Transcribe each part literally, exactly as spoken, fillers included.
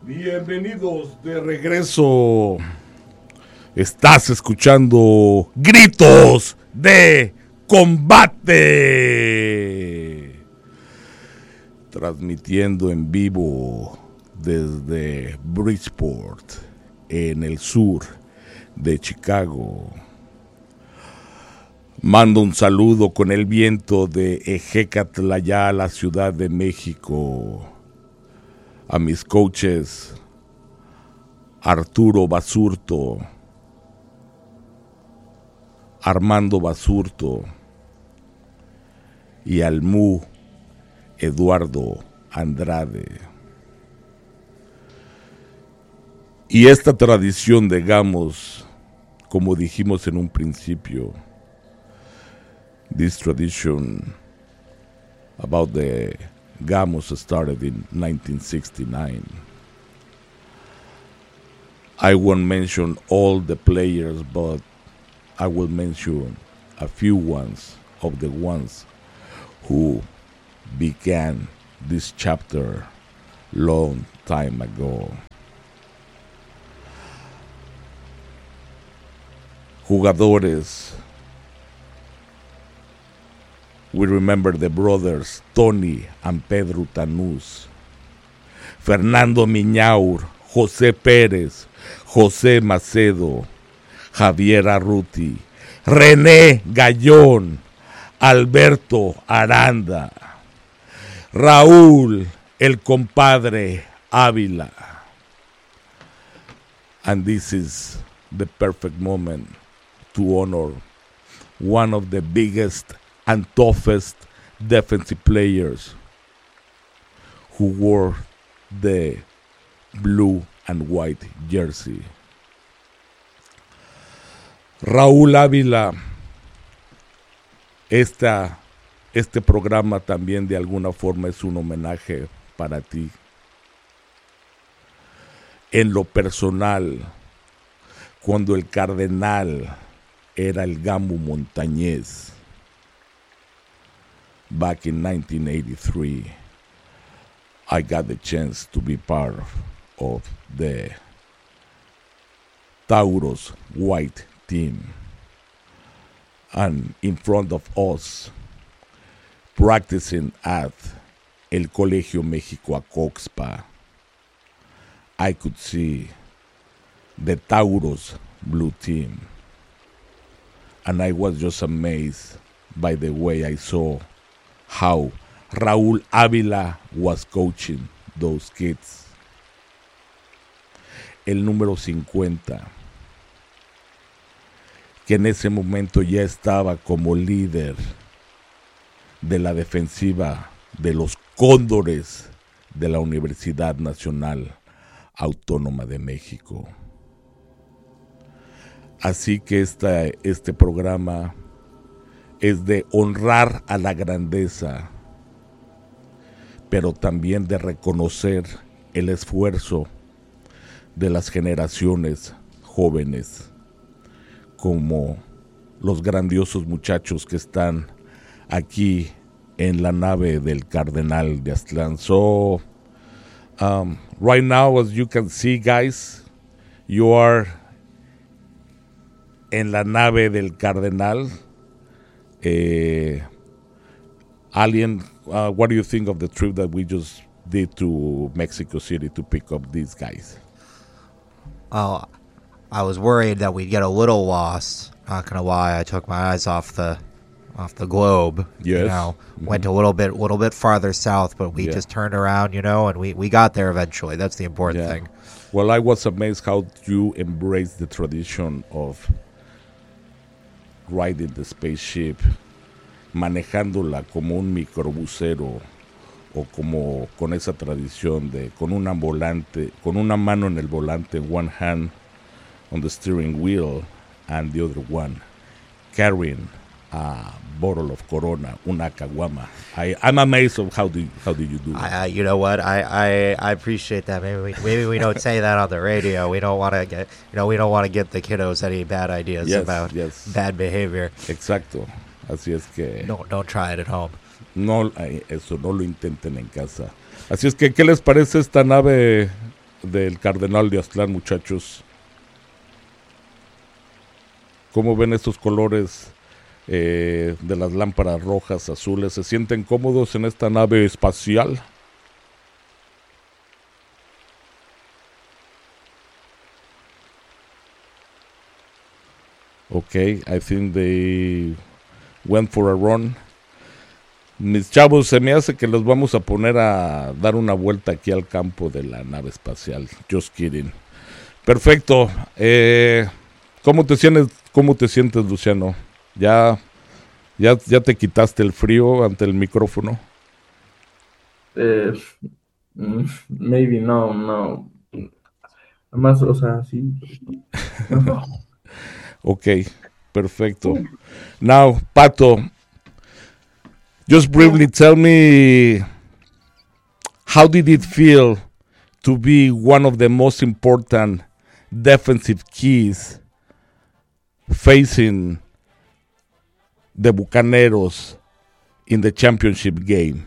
Bienvenidos de regreso. Estás escuchando Gritos de Combate. Transmitiendo en vivo desde Bridgeport, en el sur de Chicago. Mando un saludo con el viento de Ejecatlayá, la Ciudad de México, a mis coaches Arturo Basurto, Armando Basurto y al Mu Eduardo Andrade. Y esta tradición de Gamos, como dijimos en un principio, this tradition about the Gamos started in nineteen sixty-nine. I won't mention all the players, but I will mention a few ones of the ones who began this chapter long time ago. Jugadores. We remember the brothers Tony and Pedro Tanús, Fernando Miñaur, José Pérez, José Macedo, Javier Arruti, René Gallón, Alberto Aranda, Raúl, el compadre Ávila. And this is the perfect moment to honor one of the biggest and toughest defensive players who wore the blue and white jersey. Raúl Ávila, esta, este programa también de alguna forma es un homenaje para ti. En lo personal, cuando el Cardenal era el Gamo Montañez, back in nineteen eighty-three, I got the chance to be part of the Tauros white team. And in front of us, practicing at El Colegio México Acoxpa, I could see the Tauros blue team. And I was just amazed by the way I saw how Raúl Ávila was coaching those kids. El número cincuenta, que en ese momento ya estaba como líder de la defensiva de los Cóndores de la Universidad Nacional Autónoma de México. Así que esta, este programa es de honrar a la grandeza, pero también de reconocer el esfuerzo de las generaciones jóvenes, como los grandiosos muchachos que están aquí en la nave del Cardenal de Aztlán. So, um, right now, as you can see, guys, you are en la nave del Cardenal. Uh, Alien, uh, what do you think of the trip that we just did to Mexico City to pick up these guys? Oh, I was worried that we'd get a little lost. Not gonna lie, I took my eyes off the off the globe. Yes. You know, Mm-hmm. went a little bit, little bit farther south, but we Yeah. just turned around, you know, and we, we got there eventually. That's the important Yeah. thing. Well, I was amazed how you embraced the tradition of riding the spaceship, manejándola como un microbusero o como con esa tradición de con una volante, con una mano en el volante, one hand on the steering wheel and the other one carrying a bottle of Corona, una caguama. I, I'm amazed of how do you, how do you do that? I, you know what? I, I, I appreciate that. Maybe we, maybe we don't say that on the radio. We don't want to get, you know, we don't want to give the kiddos any bad ideas Yes, about yes. bad behavior. Exacto. Así es que Don't, don't try it at home. no, eso no lo intenten en casa. Así es que, ¿qué les parece esta nave, del Cardenal de Aztlán, muchachos? ¿Cómo ven estos colores eh, de las lámparas rojas, azules? ¿Se sienten cómodos en esta nave espacial? Okay, I think they went for a run. Mis chavos, se me hace que los vamos a poner a dar una vuelta aquí al campo de la nave espacial. Just kidding. Perfecto. Eh, ¿Cómo te sientes, cómo te sientes, Luciano? ¿Ya, ya, ya te quitaste el frío ante el micrófono? Eh, maybe no, no. Más, o sea, sí. No. Ok, perfecto. Now, Pato, just briefly tell me, how did it feel to be one of the most important defensive keys facing the Bucaneros in the championship game?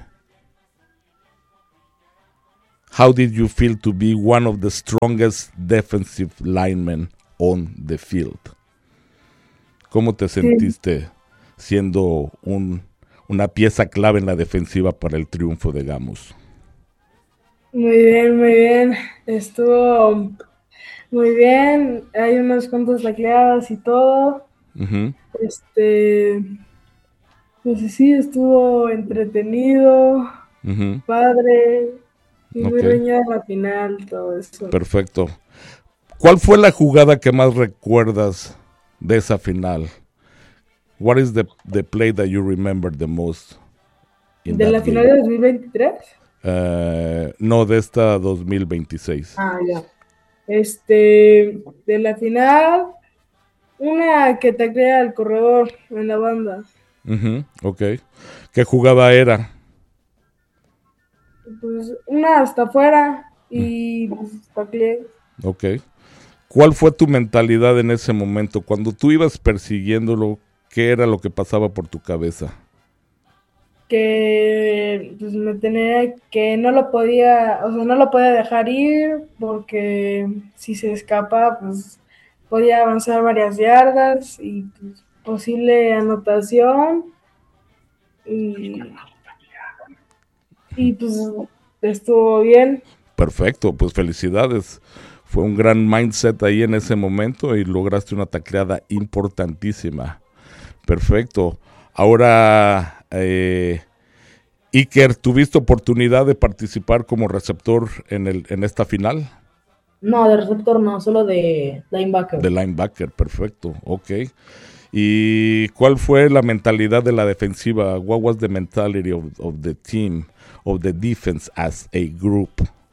How did you feel to be one of the strongest defensive linemen on the field? ¿Cómo te sentiste siendo un, una pieza clave en la defensiva para el triunfo de Gamos? Muy bien, muy bien. Estuvo muy bien. Hay unas cuantas tacleadas y todo. Uh-huh. Este, pues sí, estuvo entretenido, uh-huh. Padre, y muy okay. reñida la final, todo eso. Perfecto. ¿Cuál fue la jugada que más recuerdas de esa final? What is the, the play that you remember the most? In ¿De la final game? De dos mil veintitrés? Uh, no, de esta dos mil veintiséis. Ah, ya. Este, de la final, una que taclea al corredor en la banda. Uh-huh. Ok. ¿Qué jugada era? Pues una hasta afuera y pues tacleé. Ok. ¿Cuál fue tu mentalidad en ese momento? Cuando tú ibas persiguiéndolo, ¿qué era lo que pasaba por tu cabeza? Que pues me tenía que no lo podía, o sea, no lo podía dejar ir porque si se escapa, pues podía avanzar varias yardas y pues, posible anotación y, y pues estuvo bien. Perfecto, pues felicidades. Fue un gran mindset ahí en ese momento y lograste una tacleada importantísima. Perfecto. Ahora, eh, Iker, ¿tuviste oportunidad de participar como receptor en, el, en esta final? No, de receptor no, solo de linebacker. De linebacker, perfecto, ok. ¿Y cuál fue la mentalidad de la defensiva? What was the mentality of, of the team, of the defense as a group?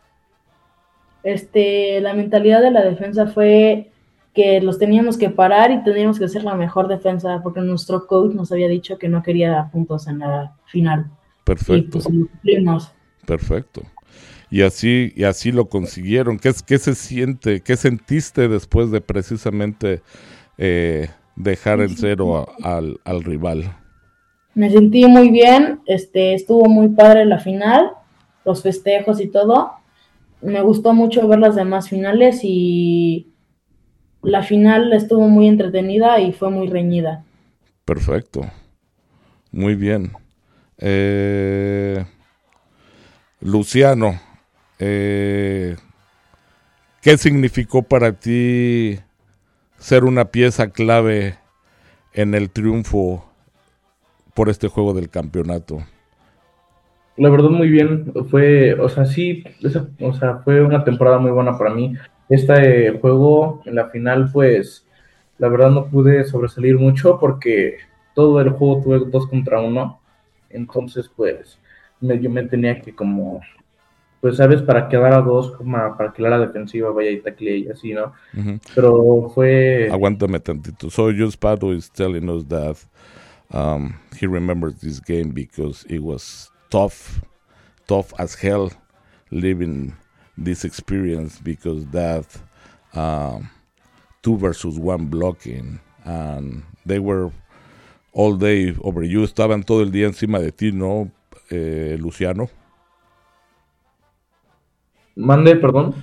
Este, la mentalidad de la defensa fue que los teníamos que parar y teníamos que hacer la mejor defensa porque nuestro coach nos había dicho que no quería puntos en la final. Perfecto. Y pues lo cumplimos. Perfecto. Y así, y así lo consiguieron. ¿Qué, qué se siente? ¿Qué sentiste después de precisamente eh, dejar en cero a, al, al rival? Me sentí muy bien, este, estuvo muy padre la final, los festejos y todo. Me gustó mucho ver las demás finales y la final estuvo muy entretenida y fue muy reñida. Perfecto. Muy bien. Eh, Luciano, eh, ¿qué significó para ti ser una pieza clave en el triunfo por este juego del campeonato? La verdad muy bien, fue, o sea, sí, esa, o sea, fue una temporada muy buena para mí. Este eh, juego en la final, pues, la verdad no pude sobresalir mucho porque todo el juego tuve dos contra uno, entonces, pues, me, yo me tenía que como, pues, sabes, para quedar a dos, como para que la defensiva vaya y tacle y así, ¿no? Uh-huh. Pero fue... Aguántame tantito. So, just Pato is telling us that um, he remembers this game because it was tough, tough as hell living this experience because that um, two versus one blocking and they were all day over you. Estaban todo el día encima de ti, ¿no, eh, Luciano? Mande, perdón.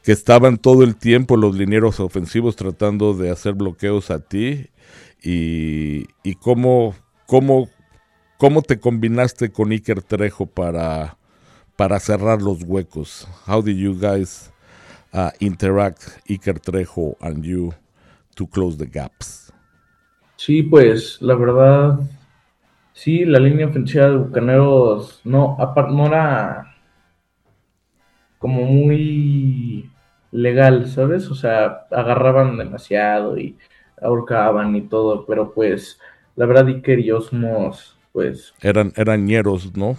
que estaban todo el tiempo los linieros ofensivos tratando de hacer bloqueos a ti, y, y cómo, cómo, cómo te combinaste con Iker Trejo para, para cerrar los huecos. How did you guys uh, interact, Iker Trejo and you, to close the gaps? Sí, pues la verdad, sí, la línea ofensiva de Bucaneros no, aparte no era como muy legal, ¿sabes? O sea, agarraban demasiado y ahorcaban y todo, pero pues la verdad Iker y yo somos, pues, Eran, eran ñeros, ¿no?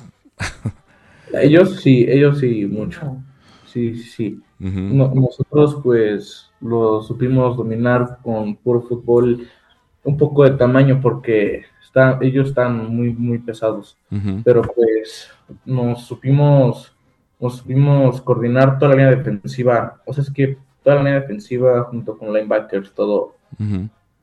ellos sí, ellos sí, mucho, sí, sí, sí. Uh-huh. No- nosotros pues lo supimos dominar con puro fútbol, un poco de tamaño porque está, ellos están muy, muy pesados, Uh-huh. pero pues nos supimos, nos supimos coordinar toda la línea defensiva, o sea, es que toda la línea defensiva junto con linebackers, todo Uh-huh.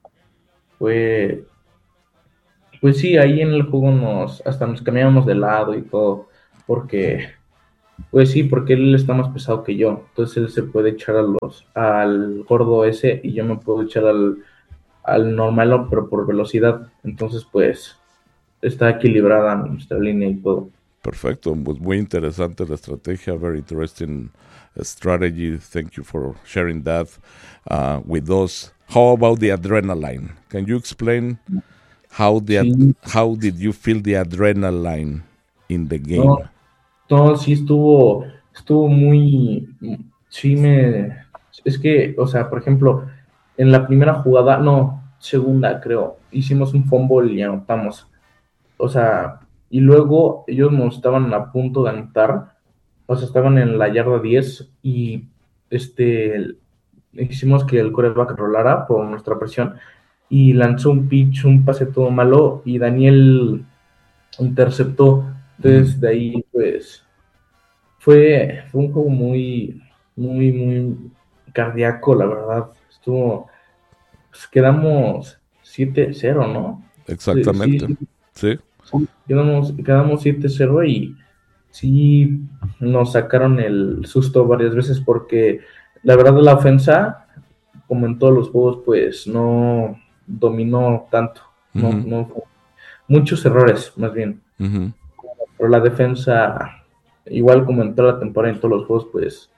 fue, pues sí, ahí en el juego nos, hasta nos cambiamos de lado y todo, porque, pues sí, porque él está más pesado que yo, entonces él se puede echar a los, al gordo ese y yo me puedo echar al, al normal, pero por velocidad, entonces pues está equilibrada nuestra línea y todo. Perfecto, pues muy interesante la estrategia, very interesting uh, strategy. Thank you for sharing that uh, with us. How about the adrenaline? Can you explain how the ad- Sí, how did you feel the adrenaline in the game? no, no, sí estuvo, estuvo muy, sí me, es que, o sea, por ejemplo, en la primera jugada, no, segunda creo, hicimos un fumble y anotamos, o sea, y luego ellos nos estaban a punto de anotar, o sea, estaban en la yarda diez y este, hicimos que el quarterback rolara por nuestra presión y lanzó un pitch, un pase todo malo y Daniel interceptó. Entonces, de ahí, pues, fue, fue un juego muy, muy, muy cardíaco, la verdad. Estuvo, pues, quedamos siete cero, ¿no? Sí, sí, Exactamente. sí, Sí. sí, quedamos, quedamos siete cero y sí nos sacaron el susto varias veces porque la verdad la ofensa, como en todos los juegos, pues no dominó tanto, no, Uh-huh. no, muchos errores más bien, Uh-huh. pero la defensa, igual como en toda la temporada en todos los juegos, pues,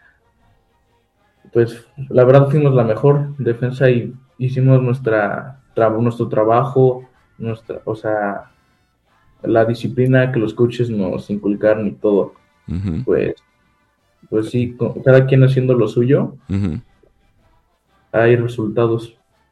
pues la verdad fuimos la mejor defensa y hicimos nuestra, tra- nuestro trabajo, nuestra, o sea, la disciplina que los coaches nos inculcaron y todo, Uh-huh. pues, pues sí, con- cada quien haciendo lo suyo, Uh-huh. hay resultados.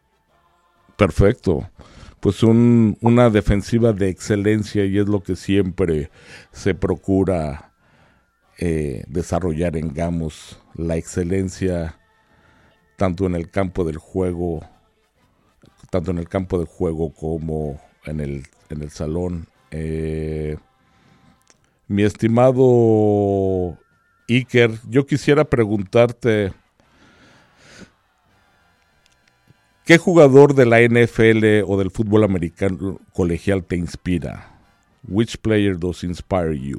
Perfecto. Pues un, una defensiva de excelencia, y es lo que siempre se procura eh, desarrollar en Gamos, la excelencia tanto en el campo del juego, tanto en el campo de juego como en el, en el salón. Eh, mi estimado Iker, yo quisiera preguntarte, ¿qué jugador de la N F L o del fútbol americano colegial te inspira? Which player does inspire you?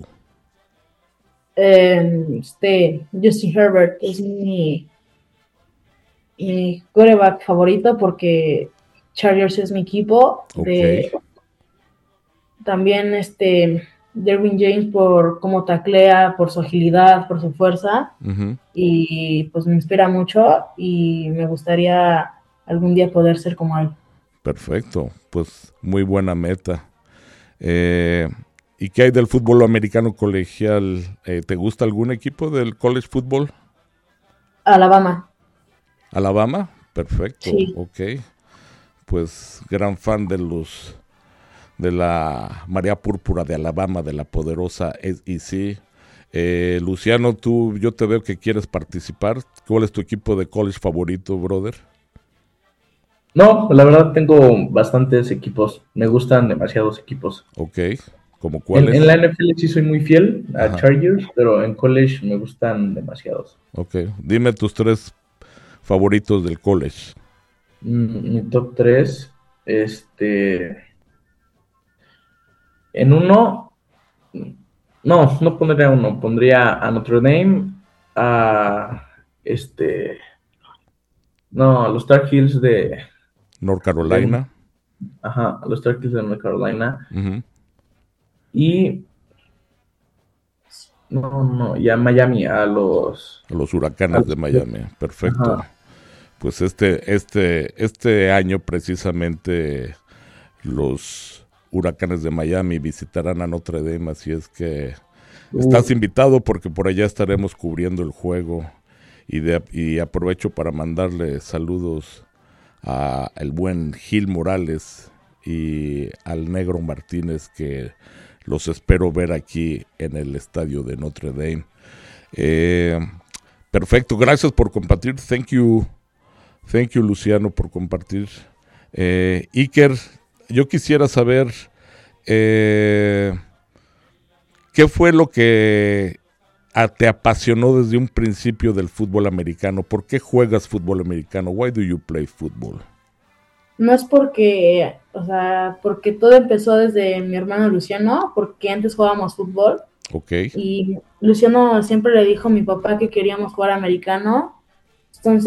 Eh, este, Justin Herbert es mi, mi quarterback favorito porque Chargers es mi equipo. De, Ok. también este Derwin James por cómo taclea, por su agilidad, por su fuerza. Uh-huh. Y pues me inspira mucho y me gustaría algún día poder ser como él. Perfecto, pues muy buena meta. Eh, ¿Y qué hay del fútbol americano colegial? Eh, ¿Te gusta algún equipo del college football? Alabama. ¿Alabama? Perfecto, Sí. ok. Pues gran fan de los de la María Púrpura de Alabama, de la poderosa S E C. Eh, Luciano, tú, yo te veo que quieres participar. ¿Cuál es tu equipo de college favorito, brother? No, la verdad tengo bastantes equipos, me gustan demasiados equipos. Ok, ¿como En, cuáles? en la N F L sí soy muy fiel a Ajá, Chargers, pero en college me gustan demasiados. ok. Dime tus tres favoritos del college. Mm, Mi top tres, este, en uno, no, no pondría uno, pondría a Notre Dame, a este, no, los Tar Heels de, North Carolina. de ajá, los Tar Heels de North Carolina. Uh-huh. Y, no, no, ya Miami, a los... A los Huracanes a, de Miami, perfecto. Ajá. Pues este, este, este año precisamente los Huracanes de Miami visitarán a Notre Dame, así es que uh. estás invitado porque por allá estaremos cubriendo el juego y, de, y aprovecho para mandarle saludos a el buen Gil Morales y al Negro Martínez, que los espero ver aquí en el estadio de Notre Dame. Eh, perfecto, gracias por compartir. Thank you, thank you Luciano por compartir. Eh, Iker, yo quisiera saber eh, qué fue lo que a, te apasionó desde un principio del fútbol americano. ¿Por qué juegas fútbol americano? Why do you play football? No es porque, o sea, porque todo empezó desde mi hermano Luciano, porque antes jugábamos fútbol. Okay. Y Luciano siempre le dijo a mi papá que queríamos jugar americano. Entonces